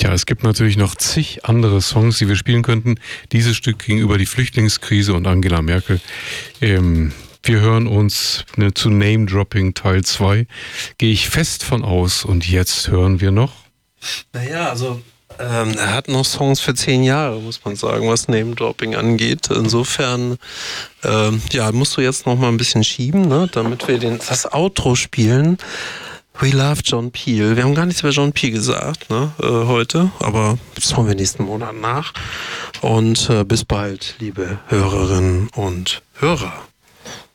Ja, es gibt natürlich noch zig andere Songs, die wir spielen könnten. Dieses Stück ging über die Flüchtlingskrise und Angela Merkel. Wir hören uns zu Name Dropping Teil 2. Gehe ich fest von aus. Und jetzt hören wir noch. Naja, also er hat noch Songs für 10 Jahre, muss man sagen, was Name Dropping angeht. Insofern musst du jetzt noch mal ein bisschen schieben, ne, damit wir das Outro spielen. We love John Peel. Wir haben gar nichts über John Peel gesagt, ne, heute, aber das holen wir nächsten Monat nach. Und bis bald, liebe Hörerinnen und Hörer.